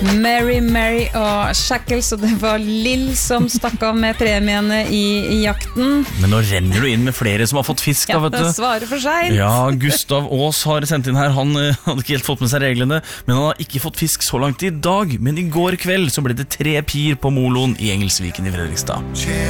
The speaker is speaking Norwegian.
Mary og Shackles, og det var Lill som stakk av med premiene i jakten. Men nå renner du inn med flere som har fått fisk da, vet du. Ja, det svarer for seg. Ja, Gustav Aas har sendt inn her. Han hadde ikke helt fått med seg reglene, men han har ikke fått fisk så langt i dag. Men i går kveld så ble det 3 pier på moloen i Engelsviken i Fredrikstad.